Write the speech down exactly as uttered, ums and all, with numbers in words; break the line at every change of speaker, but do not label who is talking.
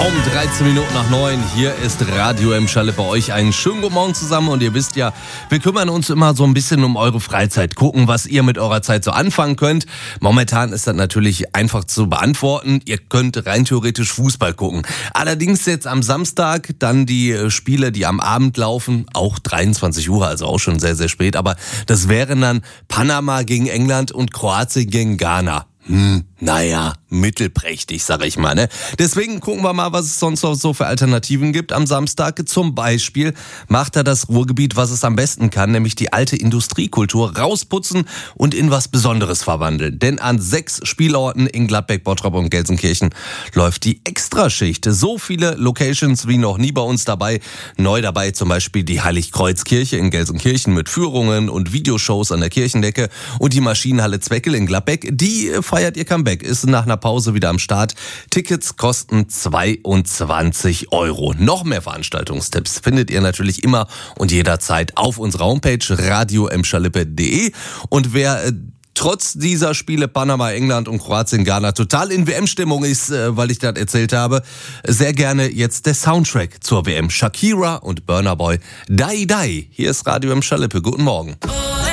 Um dreizehn Minuten nach neun, hier ist Radio M Schale bei euch. Einen schönen guten Morgen zusammen und ihr wisst ja, wir kümmern uns immer so ein bisschen um eure Freizeit, gucken, was ihr mit eurer Zeit so anfangen könnt. Momentan ist das natürlich einfach zu beantworten. Ihr könnt rein theoretisch Fußball gucken. Allerdings jetzt am Samstag dann die Spiele, die am Abend laufen, auch dreiundzwanzig Uhr, also auch schon sehr, sehr spät. Aber das wären dann Panama gegen England und Kroatien gegen Ghana. Hm, naja, mittelprächtig, sag ich mal, ne? Deswegen gucken wir mal, was es sonst noch so für Alternativen gibt am Samstag. Zum Beispiel macht er das Ruhrgebiet, was es am besten kann, nämlich die alte Industriekultur rausputzen und in was Besonderes verwandeln. Denn an sechs Spielorten in Gladbeck, Bottrop und Gelsenkirchen läuft die Extraschicht. So viele Locations wie noch nie bei uns dabei. Neu dabei zum Beispiel die Heiligkreuzkirche in Gelsenkirchen mit Führungen und Videoshows an der Kirchendecke und die Maschinenhalle Zweckel in Gladbeck, die feiert ihr Comeback, ist nach einer Pause wieder am Start. Tickets kosten zweiundzwanzig Euro. Noch mehr Veranstaltungstipps findet ihr natürlich immer und jederzeit auf unserer Homepage radio m schalippe punkt de. Und wer äh, trotz dieser Spiele Panama, England und Kroatien, Ghana total in W M-Stimmung ist, äh, weil ich das erzählt habe, sehr gerne jetzt der Soundtrack zur W M. Shakira und Burna Boy, Dai Dai. Hier ist Radio M Schalippe. Guten Morgen.